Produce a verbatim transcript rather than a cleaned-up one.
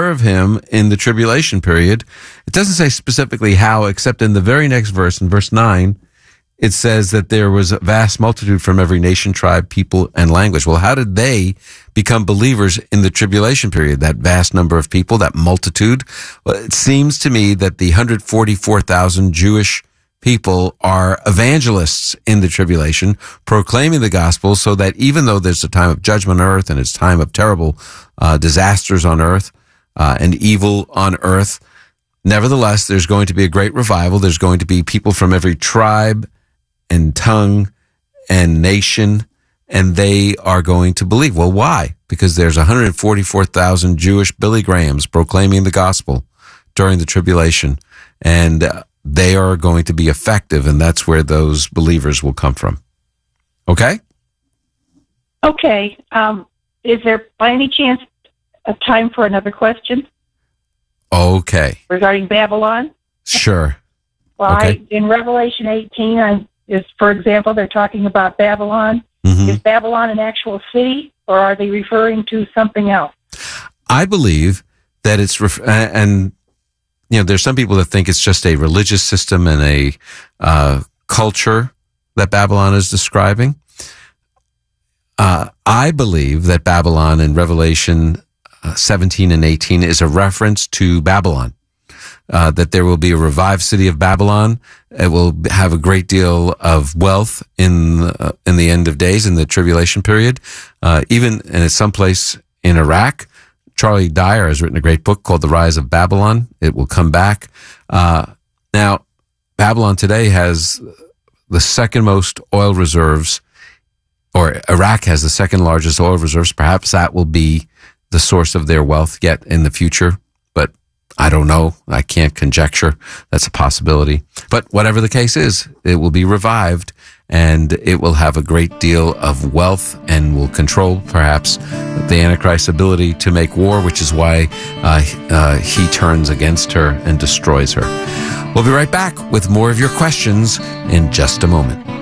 serve him in the tribulation period. It doesn't say specifically how, except in the very next verse, in verse nine, it says that there was a vast multitude from every nation, tribe, people, and language. Well, how did they become believers in the tribulation period? That vast number of people, that multitude? Well, it seems to me that the one hundred forty-four thousand Jewish people are evangelists in the tribulation, proclaiming the gospel, so that even though there's a time of judgment on earth and it's time of terrible uh, disasters on earth uh, and evil on earth, nevertheless, there's going to be a great revival. There's going to be people from every tribe and tongue and nation, and they are going to believe. Well, why? Because there's one hundred forty-four thousand Jewish Billy Grahams proclaiming the gospel during the tribulation, and uh, they are going to be effective, and that's where those believers will come from. Okay? Okay. Um, is there by any chance a time for another question? Okay. Regarding Babylon? Sure. Well, Okay. I, in Revelation eighteen, I, is, for example, they're talking about Babylon. Mm-hmm. Is Babylon an actual city, or are they referring to something else? I believe that it's, ref- and, you know, there's some people that think it's just a religious system and a uh, culture that Babylon is describing. Uh, I believe that Babylon in Revelation uh, seventeen and eighteen is a reference to Babylon. Uh, that there will be a revived city of Babylon. It will have a great deal of wealth in uh, in the end of days, in the tribulation period. Uh, even in some place in Iraq, Charlie Dyer has written a great book called The Rise of Babylon. It will come back. Uh, now, Babylon today has the second most oil reserves, or Iraq has the second largest oil reserves. Perhaps that will be the source of their wealth yet in the future, but I don't know. I can't conjecture. That's a possibility. But whatever the case is, it will be revived, and it will have a great deal of wealth and will control, perhaps, the Antichrist's ability to make war, which is why uh, uh, he turns against her and destroys her. We'll be right back with more of your questions in just a moment.